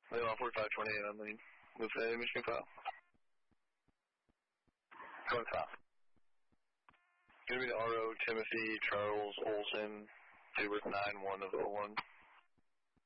Leon 4528 on lead. With a mission file. Going file. Gonna be the RO Timothy Charles Olson, date with 9/1/01.